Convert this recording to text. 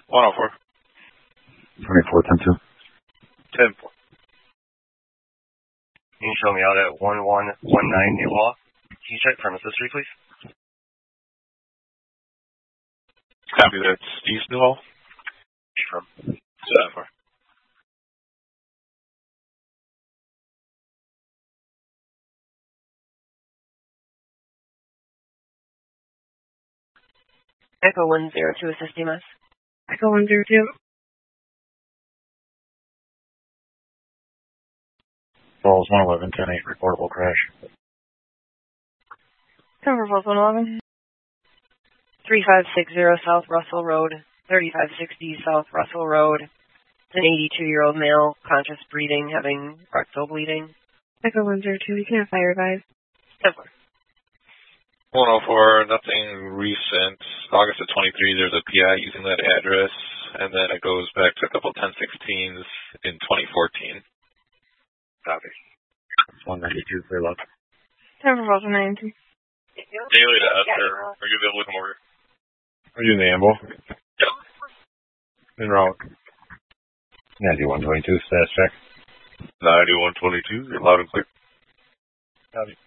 104. 24, 10-2. 10-4. Can you show me out at 1119 Newhall? Can you check premise history, please? Copy that. East Newhall. From 7-4. Echo 102, assist EMS. Echo 102. Falls 111, 10-8, reportable crash. Denver Falls 111. 3560 South Russell Road, 3560 South Russell Road. It's an 82-year-old male, conscious breathing, having rectal bleeding. Echo 102, you can have fire advise. 10-4. 104, nothing recent. August of 23, there's a PI using that address, and then it goes back to a couple 1016s in 2014. Copy. 192, clear luck. Denver Falls 192. Daily to Esther. Are you available to come over? Are you in the ambo? Yep. En route. 9122, status check. 9122, you're loud and clear. Copy.